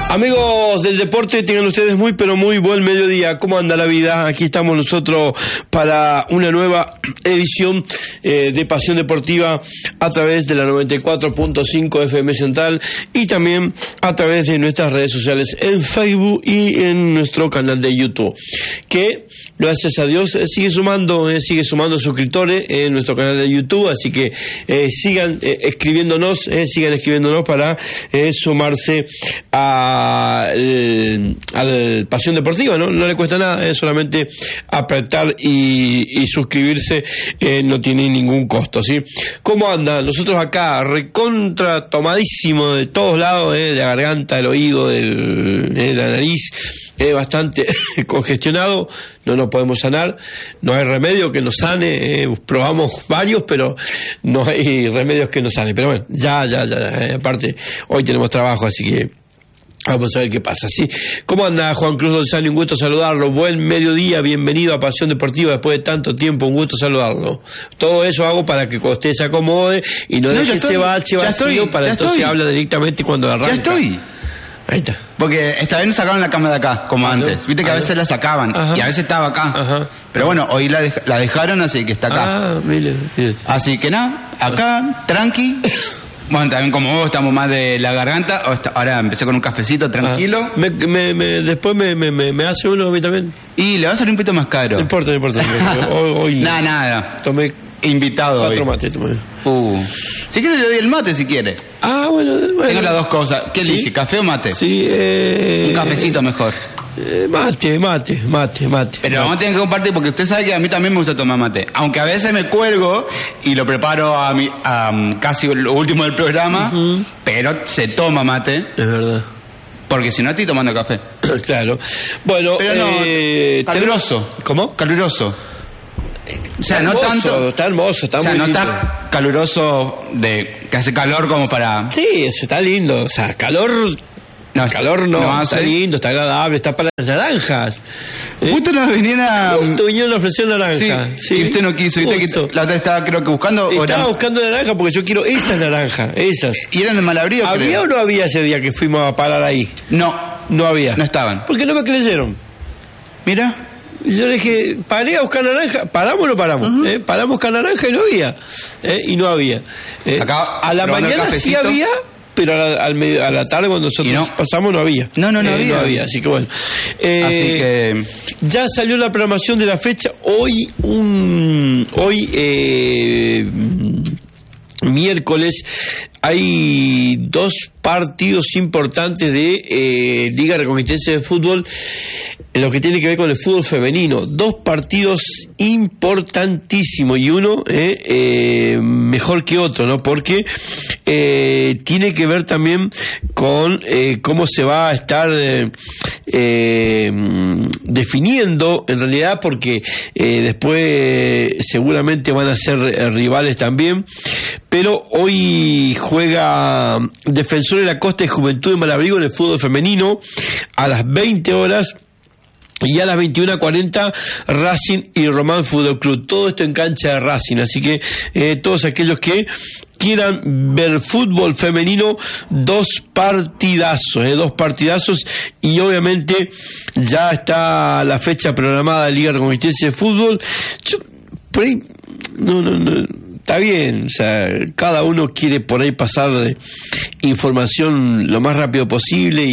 Amigos del deporte, tengan ustedes muy pero muy buen mediodía. ¿Cómo anda la vida? Aquí estamos nosotros para una nueva edición de Pasión Deportiva a través de la 94.5 FM Central y también a través de nuestras redes sociales en Facebook y en nuestro canal de YouTube, que gracias a Dios sigue sumando suscriptores en nuestro canal de YouTube, así que sigan escribiéndonos para sumarse al Pasión Deportiva, ¿no? No le cuesta nada, es solamente apretar y suscribirse, no tiene ningún costo, ¿sí? ¿Cómo anda? Nosotros acá, recontra tomadísimo de todos lados, de la garganta, del oído, de la nariz, bastante congestionado, no nos podemos sanar, no hay remedio que nos sane, probamos varios, pero no hay remedios que nos sane, pero bueno, ya, aparte, hoy tenemos trabajo, así que vamos a ver qué pasa, ¿sí? ¿Cómo anda Juan Cruz Dolzani? Un gusto saludarlo. Buen mediodía, bienvenido a Pasión Deportiva después de tanto tiempo, un gusto saludarlo. Todo eso hago para que usted se acomode y no deje ese bache vacío para entonces habla directamente cuando arranca. Ya estoy. Ahí está. Porque esta vez no sacaron la cama de acá, como antes. Viste que a veces la sacaban. Ajá. Y a veces estaba acá. Ajá. Pero bueno, hoy la dejaron, así que está acá. Mire. Así que nada, acá, tranqui. Bueno, también como vos estamos más de la garganta. Ahora empecé con un cafecito tranquilo. Después me hace uno a mí también. Y le va a salir un poquito más caro. No importa. Hoy nada. Tomé invitado 4 hoy. mates. Si quiere le doy el mate si quiere. Bueno. Tengo las dos cosas. ¿Qué elige? ¿Café o mate? Sí, un cafecito mejor. Mate. Pero vamos a tener que compartir porque usted sabe que a mí también me gusta tomar mate. Aunque a veces me cuelgo y lo preparo a casi lo último del programa, pero se toma mate. Es verdad. Porque si no estoy tomando café. Claro. Bueno, pero no, caluroso. ¿Cómo? Caluroso. O sea, no hermoso, tanto. Está hermoso, está muy lindo. lindo. Está caluroso que hace calor como para. Sí, eso está lindo. O sea, calor no, está lindo, está agradable, está para las naranjas. Justo nos vinieron a ofrecer naranja. Sí. Y usted no quiso. La otra estaba creo que buscando. Estaba buscando naranja porque yo quiero esas naranjas, esas. ¿Y eran de Malabrío? ¿Había creo? o no había ese día que fuimos a parar ahí? No había. No estaban. ¿Por qué no me creyeron? Mira. Yo dije, paré a buscar naranja, ¿paramos o no paramos? Paramos a buscar naranja y no había. Y no había. Acá, a la mañana sí había, pero a la tarde cuando nosotros pasamos no había. No había. Así que bueno. Así que ya salió la programación de la fecha. Hoy miércoles hay 2 partidos importantes de Liga Reconquista de Fútbol en lo que tiene que ver con el fútbol femenino. 2 partidos importantísimos y uno mejor que otro, ¿no? Porque tiene que ver también con cómo se va a estar definiendo en realidad, porque después seguramente van a ser rivales también. Pero hoy juega Defensor de la Costa y Juventud de Malabrigo en el fútbol femenino a las 20 horas. Y a las 21:40 Racing y Román Fútbol Club. Todo esto en cancha de Racing. Así que todos aquellos que quieran ver fútbol femenino, 2 partidazos. Y obviamente ya está la fecha programada de Liga Reconquista de Fútbol. Por ahí no está bien, o sea, cada uno quiere por ahí pasar información lo más rápido posible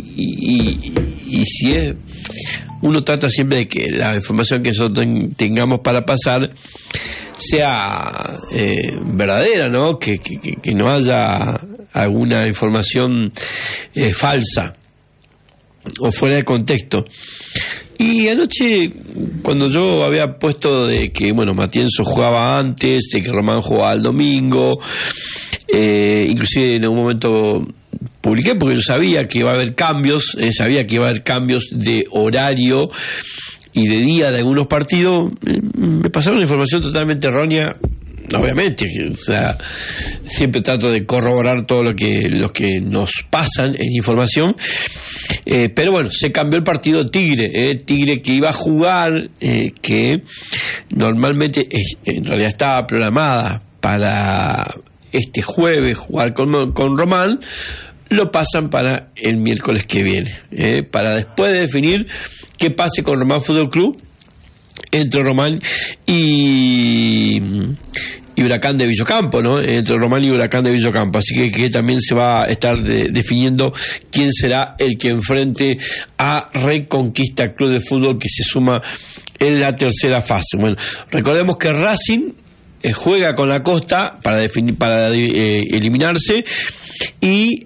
y si es, uno trata siempre de que la información que nosotros tengamos para pasar sea verdadera, ¿no? Que no haya alguna información falsa o fuera de contexto. Y anoche, cuando yo había puesto de que, Matienzo jugaba antes, de que Román jugaba el domingo, inclusive en algún momento publiqué, porque yo sabía que iba a haber cambios, de horario y de día de algunos partidos, me pasaron una información totalmente errónea. Obviamente, o sea, siempre trato de corroborar todo lo que nos pasan en información, pero bueno, se cambió el partido Tigre que iba a jugar, que normalmente en realidad estaba programada para este jueves jugar con Román, lo pasan para el miércoles que viene, para después de definir qué pase con Román Fútbol Club, entre Román y Huracán de Villocampo, ¿no? Entre Román y Huracán de Villocampo. Así que también se va a estar definiendo quién será el que enfrente a Reconquista Club de Fútbol, que se suma en la tercera fase. Bueno, recordemos que Racing juega con la Costa para eliminarse, y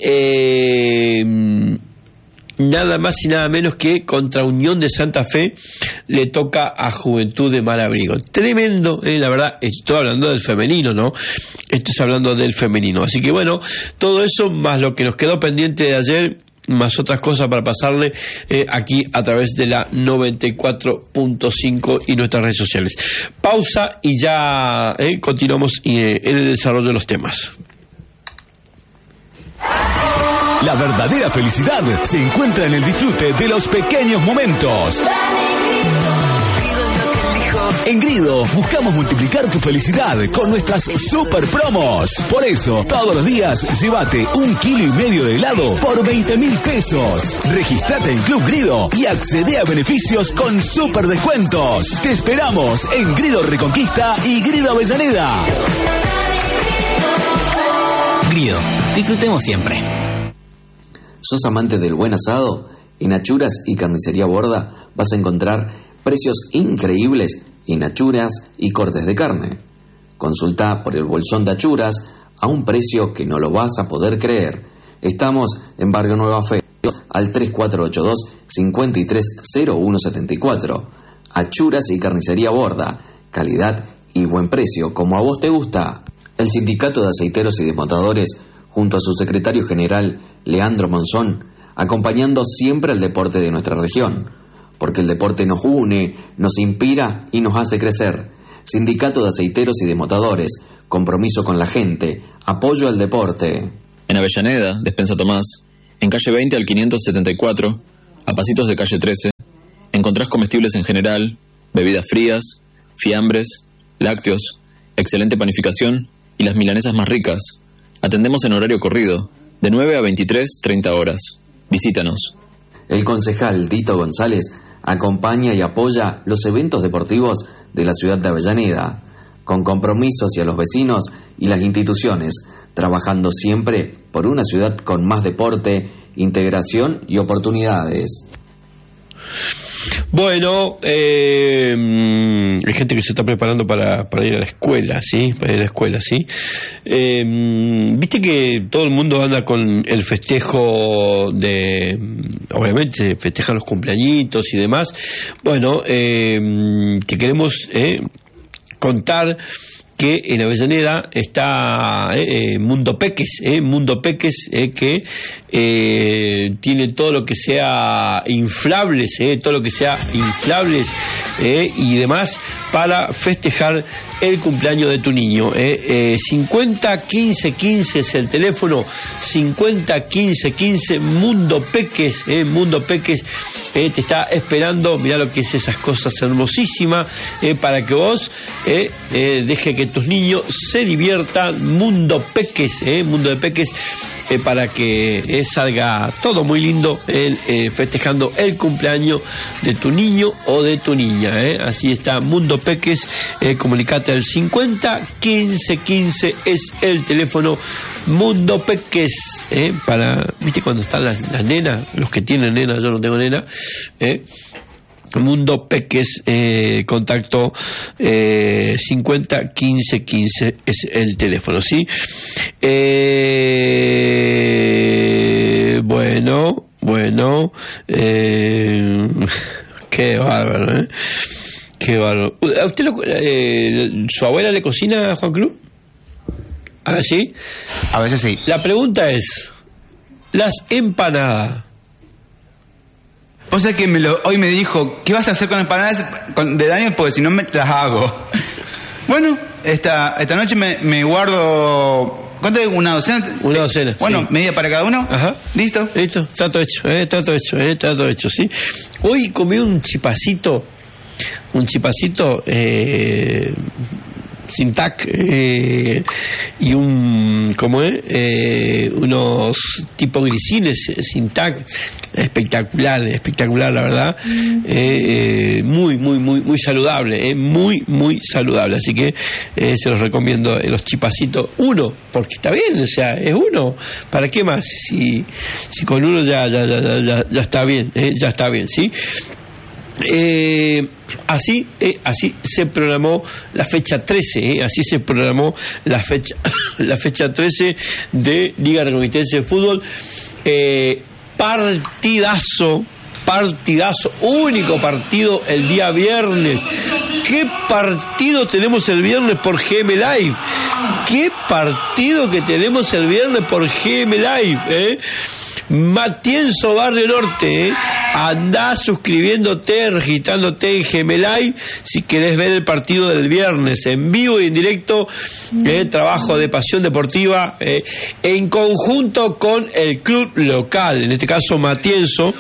nada más y nada menos que contra Unión de Santa Fe le toca a Juventud de Malabrigo. Tremendo, la verdad. Estoy hablando del femenino, ¿no? Estoy hablando del femenino. Así que bueno, todo eso más lo que nos quedó pendiente de ayer, más otras cosas para pasarle aquí a través de la 94.5 y nuestras redes sociales. Pausa y ya continuamos en el desarrollo de los temas. La verdadera felicidad se encuentra en el disfrute de los pequeños momentos. En Grido buscamos multiplicar tu felicidad con nuestras super promos. Por eso, todos los días, llévate 1,5 kilos de helado por 20.000 pesos. Registrate en Club Grido y accede a beneficios con super descuentos. Te esperamos en Grido Reconquista y Grido Avellaneda. Grido, disfrutemos siempre. ¿Sos amante del buen asado? En Achuras y Carnicería Borda vas a encontrar precios increíbles en achuras y cortes de carne. Consulta por el bolsón de achuras a un precio que no lo vas a poder creer. Estamos en Barrio Nueva Fe, al 3482-530174. Achuras y Carnicería Borda, calidad y buen precio, como a vos te gusta. El Sindicato de Aceiteros y Desmontadores, junto a su secretario general, Leandro Monzón, acompañando siempre al deporte de nuestra región, porque el deporte nos une, nos inspira y nos hace crecer. Sindicato de Aceiteros y Desmontadores, compromiso con la gente, apoyo al deporte. En Avellaneda, Despensa Tomás, en calle 20 al 574, a pasitos de calle 13, encontrás comestibles en general, bebidas frías, fiambres, lácteos, excelente panificación y las milanesas más ricas. Atendemos en horario corrido, de 9 a 23:30 horas. Visítanos. El concejal Dito González acompaña y apoya los eventos deportivos de la ciudad de Avellaneda, con compromiso hacia los vecinos y las instituciones, trabajando siempre por una ciudad con más deporte, integración y oportunidades. Bueno, hay gente que se está preparando para ir a la escuela, ¿sí? Para ir a la escuela, ¿sí? Viste que todo el mundo anda con el festejo obviamente festejan los cumpleañitos y demás. Bueno, te queremos contar que en Avellaneda está Mundo Peques, que tiene todo lo que sea inflables, y demás para festejar el cumpleaños de tu niño. 50 15 15 es el teléfono, 50 15 15. Mundo Peques, te está esperando. Mirá lo que es esas cosas hermosísimas, para que vos deje que tus niños se diviertan. Mundo Peques, Mundo de Peques, para que salga todo muy lindo festejando el cumpleaños de tu niño o de tu niña. Así está Mundo Peques. Comunicate al 50 15 15 es el teléfono. Mundo Peques, viste cuando están las nenas, los que tienen nena, yo no tengo nena, Mundo Peques, contacto 50 15 15 es el teléfono, ¿sí? Bueno, qué bárbaro, qué bárbaro. ¿A usted su abuela le cocina, Juan Cruz? ¿Ah, sí? A veces sí. La pregunta es, las empanadas. O sea que hoy me dijo, ¿qué vas a hacer con empanadas de Daniel? Porque si no me las hago. Bueno, esta noche me guardo... ¿Cuánto es? ¿Una docena? Una docena. Bueno, sí. Media para cada uno. Ajá. ¿Listo? Está todo hecho, ¿sí? Hoy comí un chipacito, Sintac y unos tipo grisines Sintac, espectacular la verdad, muy saludable, muy saludable, así que se los recomiendo los chipacitos, uno, porque está bien, o sea, es uno, ¿para qué más? Si con uno ya está bien, ya está bien, ¿sí? Así se programó la fecha 13, así se programó la fecha 13 de Liga Reconquista de Fútbol. Partidazo, único partido el día viernes. ¿Qué partido tenemos el viernes por GM Live? ¿Qué partido que tenemos el viernes por GM Live? Matienzo Barrio Norte, andá suscribiéndote, registrándote en GM Live si querés ver el partido del viernes en vivo y en directo, trabajo de Pasión Deportiva en conjunto con el club local, en este caso Matienzo.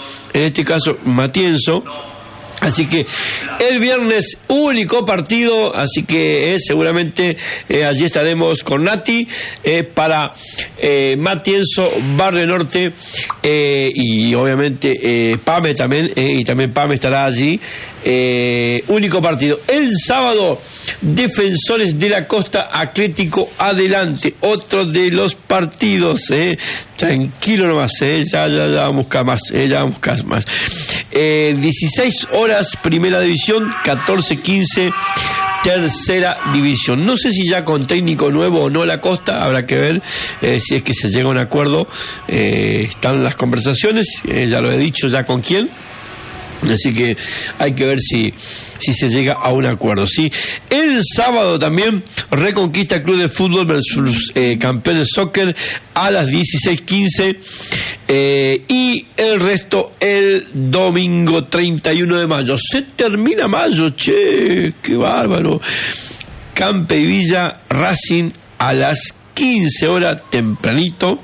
Así que el viernes único partido, así que seguramente allí estaremos con Nati para Matienzo, Barrio Norte, y obviamente Pame también, y también Pame estará allí. Único partido. El sábado, Defensores de la Costa, Atlético Adelante, otro de los partidos, tranquilo nomás, ya vamos a buscar más, 16 horas Primera División, 14-15 Tercera División. No sé si ya con técnico nuevo o no la Costa, habrá que ver si es que se llega a un acuerdo. Están las conversaciones, ya lo he dicho ya con quién. Así que hay que ver si se llega a un acuerdo, ¿sí? El sábado también, Reconquista Club de Fútbol versus Campeones Soccer a las 16:15, y el resto el domingo 31 de mayo. Se termina mayo, che, qué bárbaro. Campe y Villa, Racing a las 15 horas tempranito.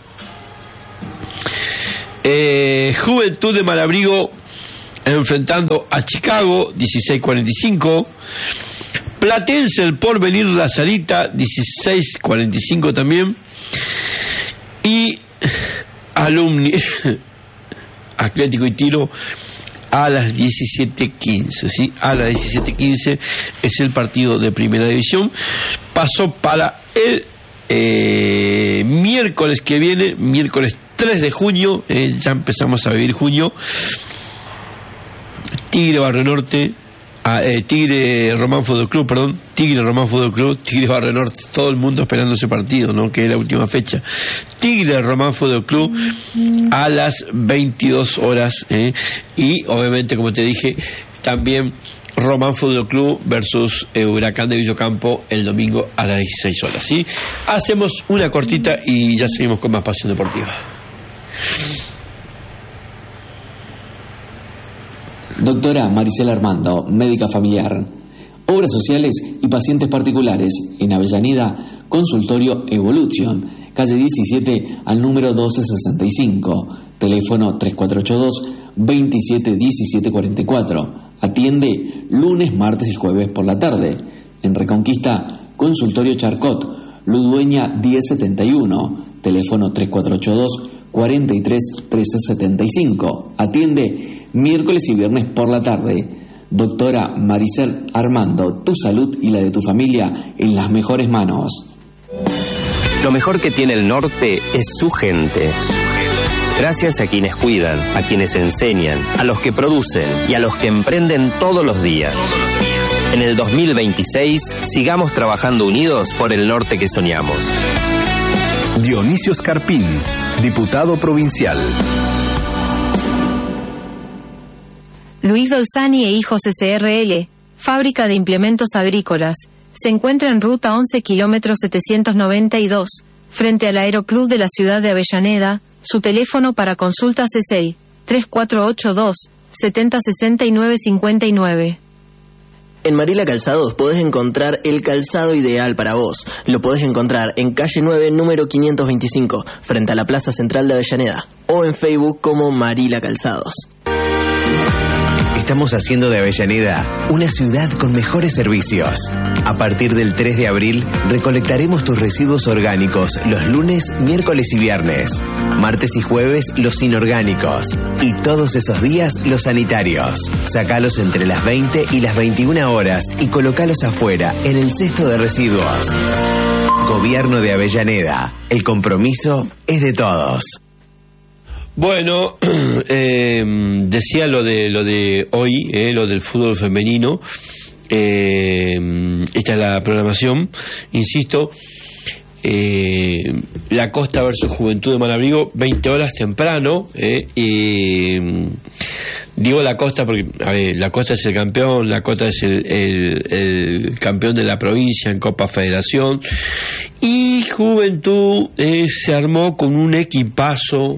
Juventud de Malabrigo enfrentando a Chicago, 16:45. Platense, el Porvenir, La Salita, 16:45 también. Y Alumni, Atlético y Tiro a las 17:15, ¿sí? A las 17:15 es el partido de Primera División. Pasó para el miércoles que viene, miércoles 3 de junio, ya empezamos a vivir junio. Tigre Barrio Norte, Tigre Román Fútbol Club, Tigre Barrio Norte, todo el mundo esperando ese partido, ¿no? Que es la última fecha. Tigre Román Fútbol Club a las 22 horas, y obviamente, como te dije, también Román Fútbol Club versus Huracán de Villocampo el domingo a las 16 horas, ¿sí? Hacemos una cortita y ya seguimos con más Pasión Deportiva. Doctora Maricela Armando, médica familiar. Obras sociales y pacientes particulares. En Avellaneda, Consultorio Evolution, calle 17 al número 1265. Teléfono 3482-271744. Atiende lunes, martes y jueves por la tarde. En Reconquista, Consultorio Charcot, Ludueña 1071. Teléfono 3482-431375. Atiende miércoles y viernes por la tarde. Doctora Maricel Armando, tu salud y la de tu familia en las mejores manos. Lo mejor que tiene el norte es su gente. Gracias a quienes cuidan, a quienes enseñan, a los que producen y a los que emprenden todos los días. En el 2026, sigamos trabajando unidos por el norte que soñamos. Dionisio Scarpín, diputado provincial. Luis Dolzani e Hijos S.r.l., fábrica de implementos agrícolas, se encuentra en ruta 11 kilómetros 792, frente al Aeroclub de la ciudad de Avellaneda. Su teléfono para consultas es 3482-706959. En Marila Calzados podés encontrar el calzado ideal para vos. Lo podés encontrar en calle 9, número 525, frente a la Plaza Central de Avellaneda, o en Facebook como Marila Calzados. estamos haciendo de Avellaneda una ciudad con mejores servicios. A partir del 3 de abril, recolectaremos tus residuos orgánicos los lunes, miércoles y viernes. Martes y jueves, los inorgánicos. Y todos esos días, los sanitarios. Sacalos entre las 20 y las 21 horas y colocalos afuera, en el cesto de residuos. Gobierno de Avellaneda. El compromiso es de todos. Bueno, decía lo de hoy, lo del fútbol femenino. Esta es la programación, insisto. La Costa versus Juventud de Malabrigo, 20 horas temprano. Digo la Costa porque, a ver, la Costa es el campeón, la Costa es el campeón de la provincia en Copa Federación, y Juventud se armó con un equipazo,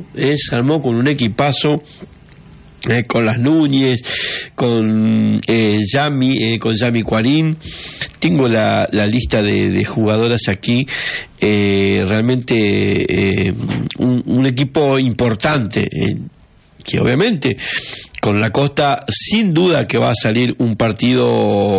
con las Núñez, con Yami Cuarín. Tengo la lista de jugadoras aquí. Realmente un equipo importante, que obviamente con la Costa sin duda que va a salir un partido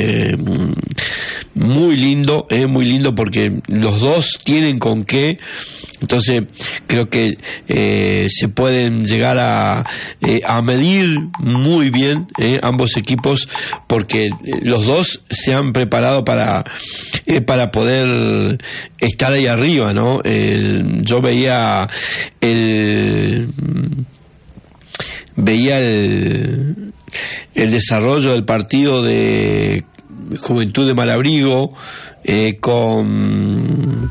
muy lindo porque los dos tienen con qué. Entonces creo que se pueden llegar a medir muy bien ambos equipos, porque los dos se han preparado para poder estar ahí arriba, ¿no? Yo veía el desarrollo del partido de Juventud de Malabrigo con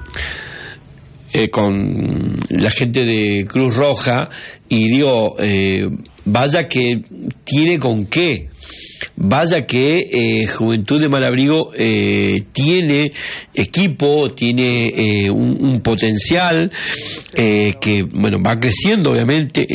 la gente de Cruz Roja, y digo, vaya que tiene con qué, vaya que Juventud de Malabrigo tiene equipo, tiene un potencial que, bueno, va creciendo obviamente,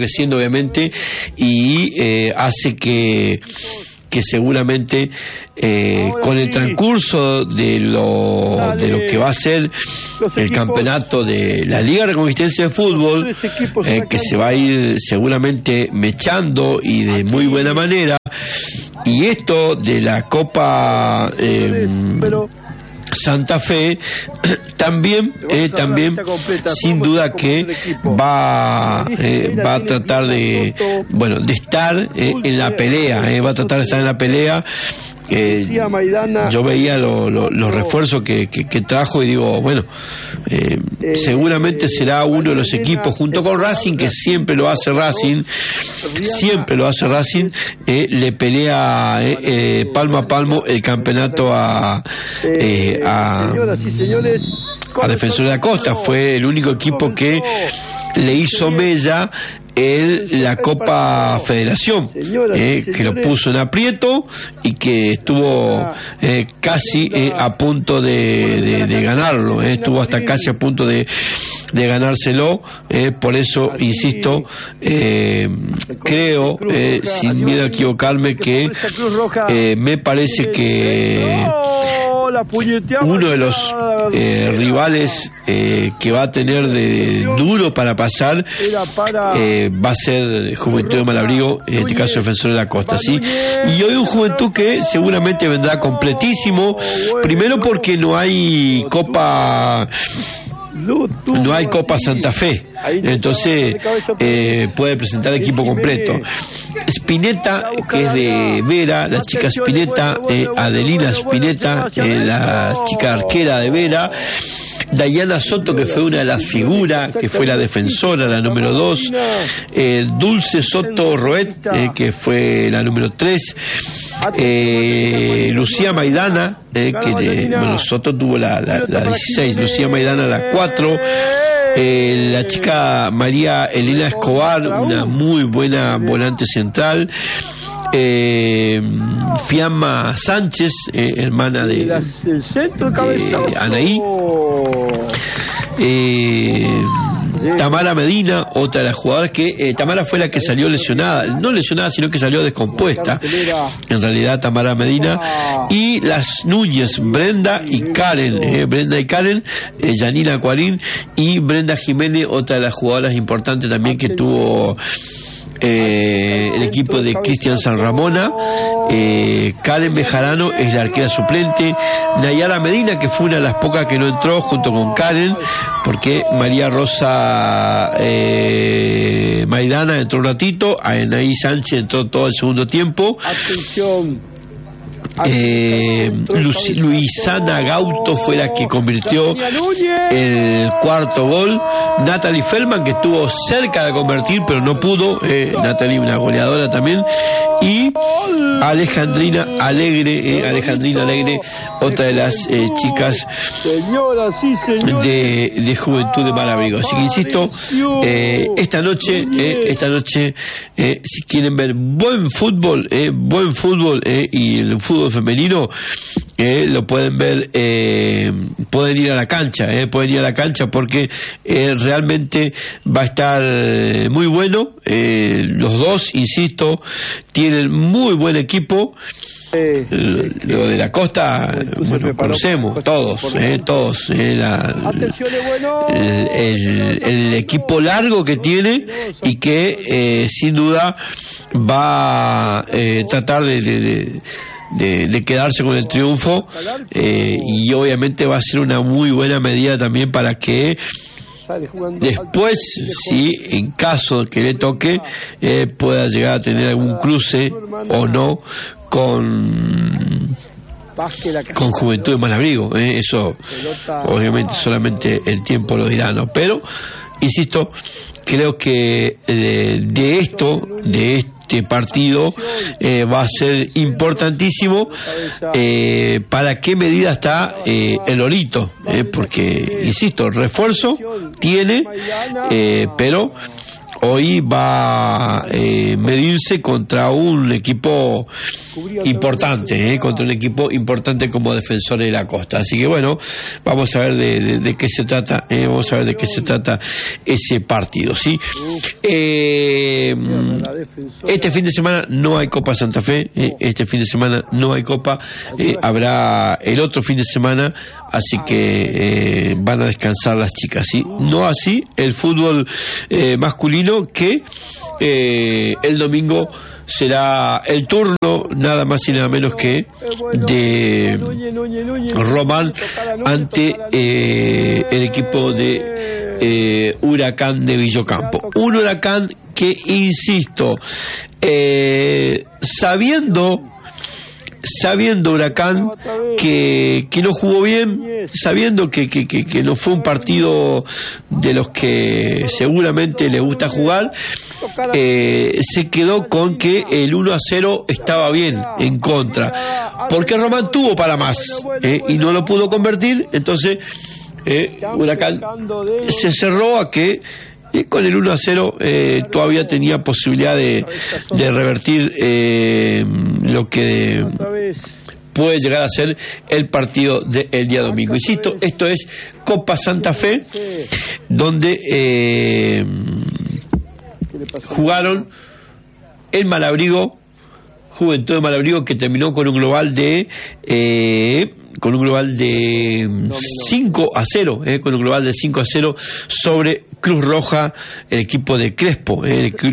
y hace que seguramente con el transcurso de lo que va a ser el campeonato de la Liga Reconquistense de Fútbol, que se va a ir seguramente mechando y de muy buena manera, y esto de la Copa Santa Fe también sin duda que va a tratar de estar en la pelea, va a tratar de estar en la pelea. Yo veía los refuerzos que trajo y digo, bueno, seguramente será uno de los equipos, junto con Racing, que siempre lo hace Racing, le pelea palmo a palmo el campeonato a Defensor de la Costa. Fue el único equipo que le hizo mella la Copa Federación, que lo puso en aprieto y que estuvo casi a punto de ganarlo, estuvo hasta casi a punto de ganárselo. Por eso insisto, creo, sin miedo a equivocarme, que me parece que uno de los rivales que va a tener de duro para pasar va a ser Juventud de Malabrigo, en este caso Defensor de la Costa, ¿sí? Y hoy un Juventud que seguramente vendrá completísimo, primero porque no hay Copa Santa Fe, entonces puede presentar equipo completo. Spinetta, que es de Vera, la chica Spinetta, Adelina Spinetta, la chica arquera de Vera, Dayana Soto, que fue una de las figuras, que fue la defensora, la número 2, Dulce Soto Roet, que fue la número 3, Lucía Maidana, Soto tuvo la 16, Lucía Maidana la 4, la chica María Elena Escobar, una muy buena volante central, Fiamma Sánchez, hermana de Anaí, Tamara Medina, otra de las jugadoras que Tamara fue la que salió lesionada, no lesionada sino que salió descompuesta en realidad, Tamara Medina, y las Núñez, Brenda y Karen, Yanina Cuarín y Brenda Jiménez, otra de las jugadoras importantes también que tuvo el equipo de Cristian San Ramona. Karen Bejarano es la arquera suplente. Nayara Medina, que fue una de las pocas que no entró junto con Karen, porque María Rosa Maidana entró un ratito, Anaí Sánchez entró todo el segundo tiempo. Atención. Luisana Gauto fue la que convirtió el cuarto gol. Natalie Feldman, que estuvo cerca de convertir pero no pudo. Natalie, una goleadora también. Y Alejandrina Alegre, otra de las chicas de Juventud de Malabrigo. Así que insisto, esta noche, si quieren ver buen fútbol, y el fútbol femenino, lo pueden ver, pueden ir a la cancha, porque realmente va a estar muy bueno. Los dos, insisto, tienen muy buen equipo. Lo de la Costa, bueno, conocemos todos, el equipo largo que tiene y que sin duda va a tratar de quedarse con el triunfo, y obviamente va a ser una muy buena medida también para que después, si en caso que le toque, pueda llegar a tener algún cruce o no con Juventud de Malabrigo. Eso obviamente solamente el tiempo lo dirá, ¿no? Pero insisto, creo que de este partido va a ser importantísimo para qué medida está el Lorito, porque insisto, refuerzo tiene, pero hoy va a medirse contra un equipo importante, contra un equipo importante como Defensores de la Costa. Así que bueno, vamos a ver de qué se trata, ese partido, ¿sí? Este fin de semana no hay Copa Santa Fe, habrá el otro fin de semana, así que van a descansar las chicas, ¿sí? No así el fútbol masculino, que el domingo será el turno nada más y nada menos que de Román ante el equipo de Huracán de Villocampo. Un Huracán que, insisto, sabiendo Huracán que no jugó bien, sabiendo que no fue un partido de los que seguramente le gusta jugar, se quedó con que el 1-0 estaba bien en contra, porque Román tuvo para más, y no lo pudo convertir. Entonces Huracán se cerró a que con el 1-0 todavía tenía posibilidad de revertir lo que puede llegar a ser el partido del día domingo. Insisto, esto es Copa Santa Fe, donde jugaron el Malabrigo, Juventud de Malabrigo, que terminó con un global de 5-0, sobre Cruz Roja, el equipo de Crespo,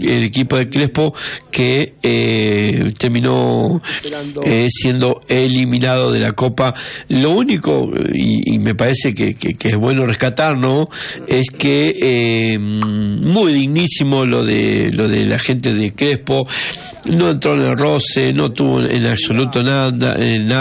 que terminó siendo eliminado de la Copa. Lo único, y me parece que es bueno rescatar, ¿no?, es que muy dignísimo lo de la gente de Crespo. No entró en el roce, no tuvo en absoluto nada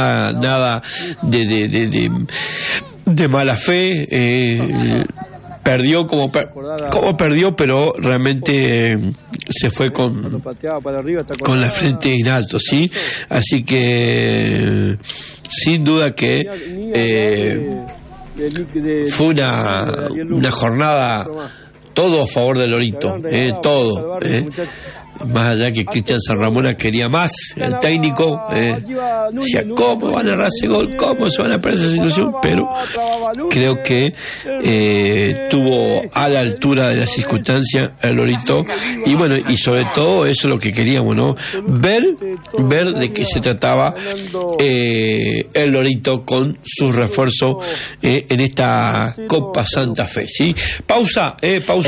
de mala fe. Perdió como perdió, pero realmente se fue con la frente en alto, ¿sí? Así que sin duda que fue una jornada todo a favor del Lorito, todo. Más allá que Cristian San Ramona quería más, el técnico decía, ¿cómo van a errar ese gol? ¿Cómo se van a perder esa situación? Pero creo que tuvo a la altura de la circunstancia el Lorito, y bueno, y sobre todo eso es lo que queríamos, ¿no? Ver de qué se trataba el Lorito con su refuerzo en esta Copa Santa Fe, ¿sí? Pausa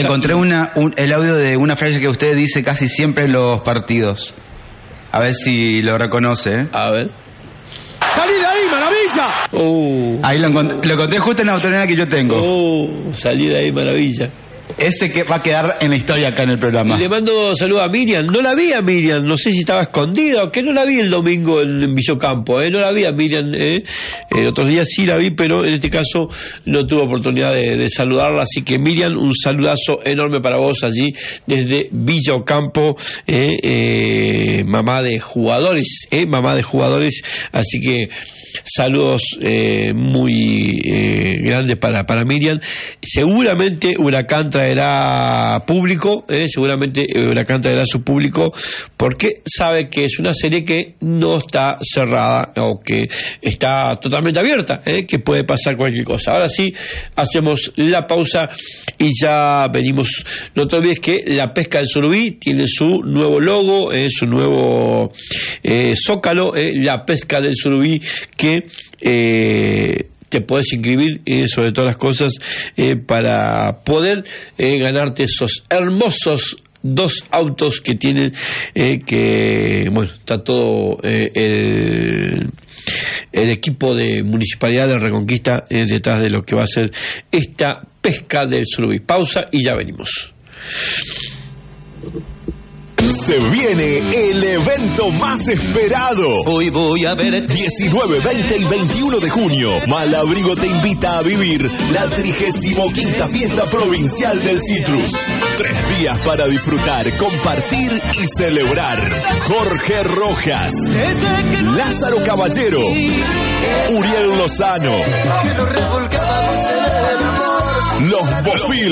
Encontré el audio de una frase que usted dice casi siempre en los partidos. A ver si lo reconoce, ¿eh? A ver. ¡Salí de ahí, maravilla! Ahí lo encontré justo en la autoridad que yo tengo. Salí de ahí, maravilla. Ese que va a quedar en la historia acá en el programa. Le mando saludos a Miriam. No la vi a Miriam, no sé si estaba escondida o que no la vi el domingo en Villocampo. No la vi a Miriam. Otros días sí la vi, pero en este caso no tuve oportunidad de saludarla. Así que Miriam, un saludazo enorme para vos allí desde Villocampo, mamá de jugadores, así que saludos muy grandes para Miriam. Seguramente Huracán traerá público, seguramente Huracán traerá su público, porque sabe que es una serie que no está cerrada o que está totalmente abierta, que puede pasar cualquier cosa. Ahora sí, hacemos la pausa y ya venimos. No te olvides que la pesca del surubí tiene su nuevo logo, su nuevo zócalo, la pesca del surubí, que te podés inscribir, sobre todas las cosas, para poder ganarte esos hermosos 2 autos que tienen, que bueno, está todo el equipo de Municipalidad de Reconquista detrás de lo que va a ser esta pesca del surubí. Pausa y ya venimos. Se viene el evento más esperado. Hoy voy a ver 19, 20 y 21 de junio. Malabrigo te invita a vivir la 35ª Fiesta Provincial del Citrus. 3 días para disfrutar, compartir y celebrar. Jorge Rojas, Lázaro Caballero, Uriel Lozano, Los Bofil,